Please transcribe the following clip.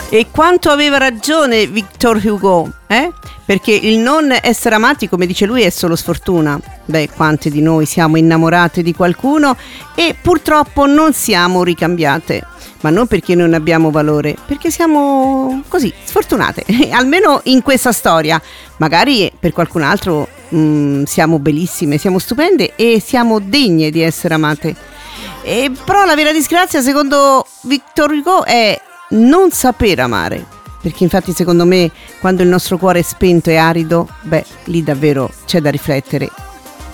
E quanto aveva ragione Victor Hugo, perché il non essere amati, come dice lui, è solo sfortuna. Beh, quante di noi siamo innamorate di qualcuno e purtroppo non siamo ricambiate, ma non perché non abbiamo valore, perché siamo così sfortunate, almeno in questa storia. Magari per qualcun altro siamo bellissime, siamo stupende e siamo degne di essere amate. Però la vera disgrazia, secondo Victor Hugo, è non saper amare, perché infatti secondo me quando il nostro cuore è spento e arido, beh, lì davvero c'è da riflettere